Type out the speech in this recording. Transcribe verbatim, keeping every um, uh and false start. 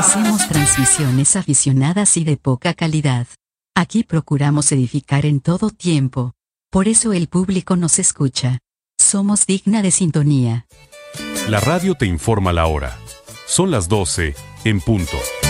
Hacemos transmisiones aficionadas y de poca calidad. Aquí procuramos edificar en todo tiempo. Por eso el público nos escucha. Somos digna de sintonía. La radio te informa la hora. Son las doce, en punto.